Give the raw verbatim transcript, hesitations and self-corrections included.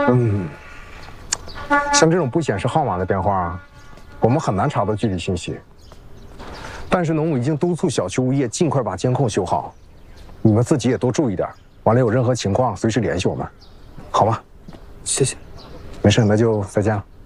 嗯，像这种不显示号码的电话，我们很难查到具体信息。但是农务已经督促小区物业尽快把监控修好，你们自己也多注意点。完了有任何情况随时联系我们，好吗？ 谢谢。 没事，那就再见了。